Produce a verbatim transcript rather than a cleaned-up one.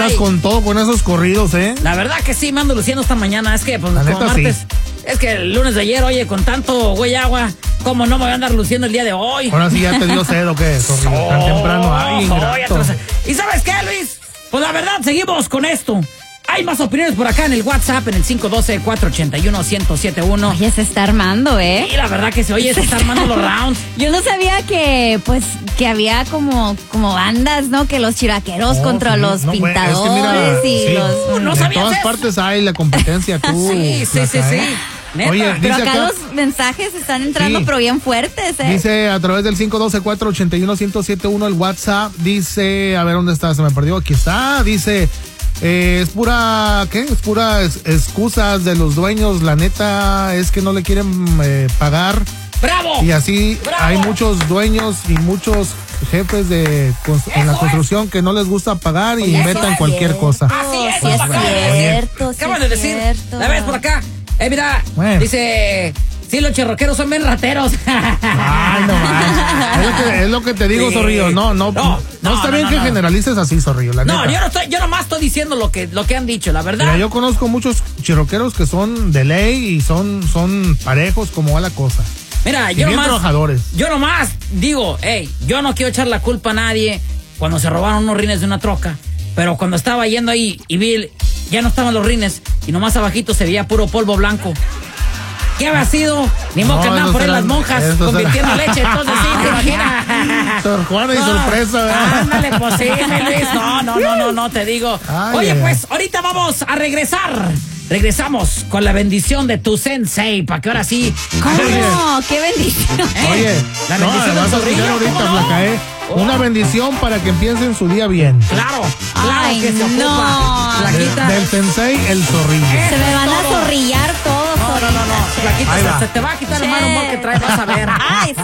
andas con todo, con esos corridos, ¿eh? La verdad que sí, me ando luciendo esta mañana. Es que, pues, La como neta, martes. sí. Es que el lunes de ayer, oye, con tanto güey agua, ¿cómo no me voy a andar luciendo el día de hoy? Ahora sí ya te dio sed o qué, Zorrillo, tan Oh, temprano. Ay, oye, ingrato. atrasa- ¿Y sabes qué, Luis? Pues la verdad, seguimos con esto. Hay más opiniones por acá en el WhatsApp, en el cinco uno dos, cuatro ocho uno, uno cero siete uno. Oye, se está armando, ¿eh? Y la verdad que se oye, se está armando los rounds. Yo no sabía que, pues, que había como, como bandas, ¿no? Que los chiraqueros Oh, contra sí, los no, güey, es que pintadores mira, y sí, los... no en sabías todas eso. partes hay la competencia, tú. Sí, sí, sí, Flaca, sí. ¿eh? Neta. Oye, Pero dice acá acá, los mensajes están entrando, Sí. pero bien fuertes, ¿eh? dice a través del cinco uno dos, cuatro ocho uno, uno cero siete uno el WhatsApp, dice, a ver dónde está, se me perdió, aquí está, dice, eh, es pura, ¿qué? Es pura es- excusas de los dueños, la neta es que no le quieren eh, pagar. ¡Bravo! Y así ¡Bravo! hay muchos dueños y muchos jefes de cons- en la Eso construcción que no les gusta pagar y Oye, inventan sí, cualquier sí. cosa. Así es, Sí es papá. cierto, sí Acaban es de decir, cierto. la ves por acá. Eh, mira, Bueno. dice, sí, los cherroqueros son bien rateros. Ay, no manches. Es lo que, es lo que te digo, Sí. Zorrillo. No, no, no, No, no, está no, bien no, que no. generalices así, Zorrillo, la No, neta. yo no estoy, yo nomás estoy diciendo lo que, lo que han dicho, la verdad. Mira, yo conozco muchos chirroqueros que son de ley y son, son parejos como va la cosa. Mira, Y yo bien nomás, trabajadores. yo nomás digo, hey, yo no quiero echar la culpa a nadie cuando se robaron unos rines de una troca, pero cuando estaba yendo ahí y vi, el- ya no estaban los rines y nomás abajito se veía puro polvo blanco. ¿Qué había sido? Ni modo No, que andaban esos por ahí eran- las monjas esos convirtiendo eran- leche, entonces sí, te imaginas. Sor Juana y No, sorpresa, ¿verdad? Ándale, pues sí, mi Luis. No, no, no, no, no, te digo. Ay, Oye, ay, pues ahorita vamos a regresar. Regresamos con la bendición de tu sensei, para que ahora sí. ¿Cómo? ¡Qué bendición! ¿Eh? Oye, La no, bendición vas a del zorrillo, escuchar ahorita, ¿cómo no? Flaca, ¿eh? Oh. Una bendición para que empiecen su día bien. Claro, claro Ay, que se ocupa. no. De- Flaquita. del sensei, el zorrillo. Eh. Se me van a Todo. zorrillar todos. No, no, no, no. Flaquita, Ahí se, va. se te va a quitar el mal humor que traes, vas a ver. Ay, sí.